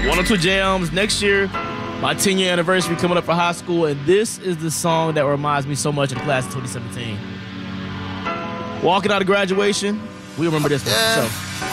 102 Jams next year. My 10-year anniversary coming up for high school, and this is the song that reminds me so much of the class of 2017. Walking out of graduation, we remember this one. So.